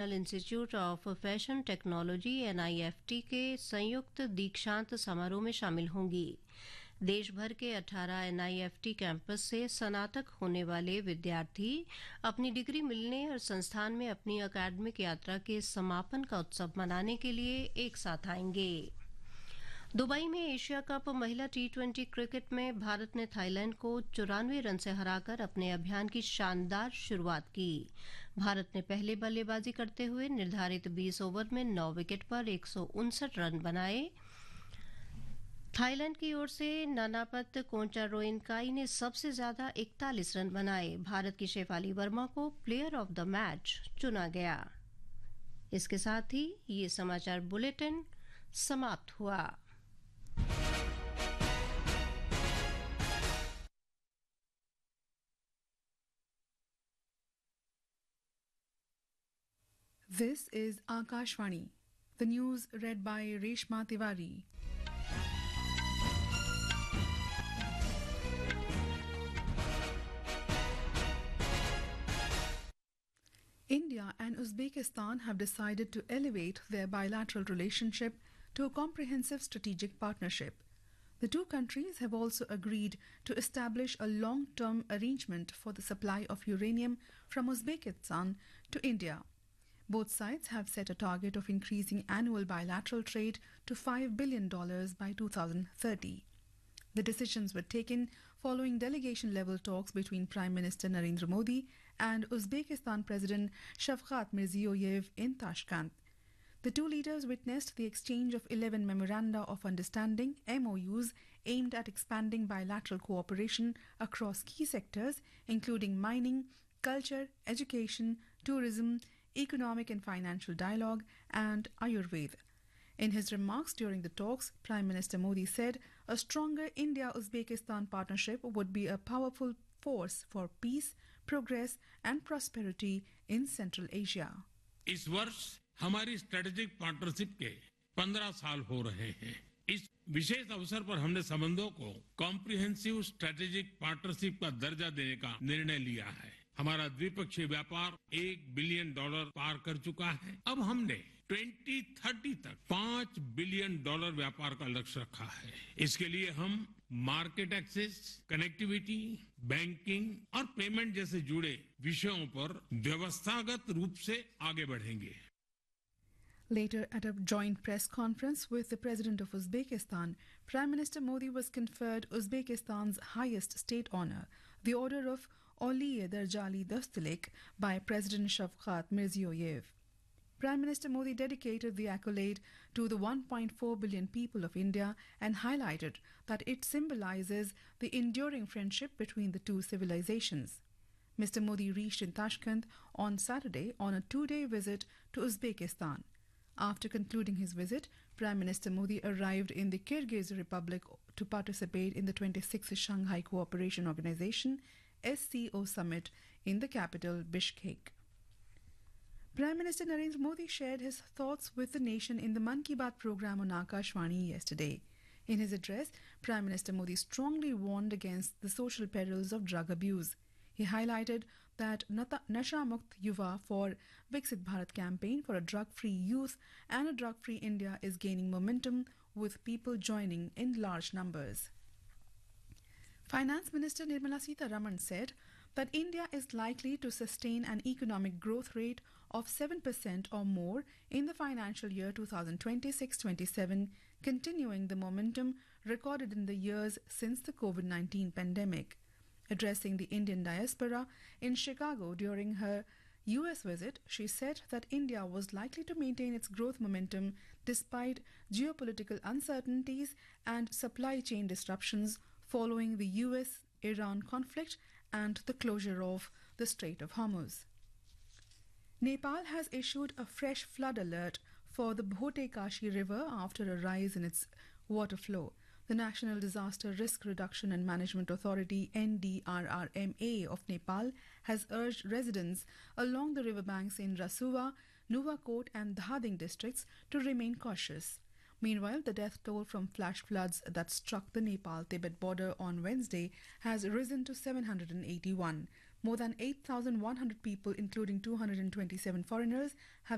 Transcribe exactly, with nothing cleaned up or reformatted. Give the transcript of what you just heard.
National institute of fashion technology N I F T के संयुक्त दीक्षांत समारोह में शामिल होंगी। देश भर के अठारह N I F T campus से स्नातक होने वाले विद्यार्थी अपनी डिग्री मिलने और संस्थान में अपनी अकादमिक यात्रा के समापन का उत्सव मनाने के लिए एक साथ आएंगे। दुबई में एशिया कप महिला टी ट्वेंटी क्रिकेट में भारत ने थाईलैंड को चौरानवे रन से हराकर अपने अभियान की शानदार शुरुआत की। भारत ने पहले बल्लेबाजी करते हुए निर्धारित बीस ओवर में नौ विकेट पर एक सौ उनसठ रन बनाए। थाईलैंड की ओर से नानापत कोंचारोइनकाई ने सबसे ज्यादा इकतालीस रन बनाए। भारत की शेफाली वर्मा को प्लेयर ऑफ द मैच चुना गया। इसके साथ ही ये समाचार बुलेटिन समाप्त हुआ। This is Akashvani. The news read by Reshma Tiwari. India and Uzbekistan have decided to elevate their bilateral relationship to a comprehensive strategic partnership. The two countries have also agreed to establish a long-term arrangement for the supply of uranium from Uzbekistan to India. Both sides have set a target of increasing annual bilateral trade to five billion dollars by two thousand thirty. The decisions were taken following delegation-level talks between Prime Minister Narendra Modi and Uzbekistan President Shavkat Mirziyoyev in Tashkent. The two leaders witnessed the exchange of eleven Memoranda of Understanding (M O Us) aimed at expanding bilateral cooperation across key sectors, including mining, culture, education, tourism, economic and financial dialogue, and Ayurveda. In his remarks during the talks, Prime Minister Modi said a stronger India-Uzbekistan partnership would be a powerful force for peace, progress, and prosperity in Central Asia. इस वर्ष हमारी strategic partnership के पंद्रह साल हो रहे हैं। इस विशेष अवसर पर हमने संबंधों को कॉम्प्रिहेंसिव स्ट्रेटेजिक पार्टनरशिप का दर्जा देने का निर्णय लिया है। हमारा द्विपक्षीय व्यापार एक बिलियन डॉलर पार कर चुका है। अब हमने दो हज़ार तीस तक पांच बिलियन डॉलर व्यापार का लक्ष्य रखा है। इसके लिए हम मार्केट एक्सेस, कनेक्टिविटी, बैंकिंग और पेमेंट जैसे जुड़े विषयों पर व्यवस्थागत रूप से आगे बढ़ेंगे। Later, at a joint press conference with the President of Uzbekistan, Prime Minister Modi was conferred Uzbekistan's highest state honor, the Order of Oliye Darjali Dostalik, by President Shavkat Mirziyoyev. Prime Minister Modi dedicated the accolade to the one point four billion people of India and highlighted that it symbolizes the enduring friendship between the two civilizations. Mister Modi reached in Tashkent on Saturday on a two-day visit to Uzbekistan. After concluding his visit, Prime Minister Modi arrived in the Kyrgyz Republic to participate in the twenty-sixth Shanghai Cooperation Organization S C O summit in the capital Bishkek. Prime Minister Narendra Modi shared his thoughts with the nation in the Mann Ki Baat program on Akashvani yesterday. In his address, Prime Minister Modi strongly warned against the social perils of drug abuse. He highlighted that Nasha Mukt Yuva for Viksit Bharat campaign for a drug-free youth and a drug-free India is gaining momentum, with people joining in large numbers. Finance Minister Nirmala Sitharaman said that India is likely to sustain an economic growth rate of seven percent or more in the financial year twenty twenty-six twenty-seven, continuing the momentum recorded in the years since the COVID nineteen pandemic. Addressing the Indian diaspora in Chicago during her U S visit, she said that India was likely to maintain its growth momentum despite geopolitical uncertainties and supply chain disruptions following the U S Iran conflict and the closure of the Strait of Hormuz. Nepal has issued a fresh flood alert for the Bhote Kashi River after a rise in its water flow. The National Disaster Risk Reduction and Management Authority N D R R M A of Nepal has urged residents along the riverbanks in Rasuwa, Nuwakot and Dhading districts to remain cautious. Meanwhile, the death toll from flash floods that struck the Nepal-Tibet border on Wednesday has risen to seven hundred eighty-one. More than eight thousand one hundred people, including two hundred twenty-seven foreigners, have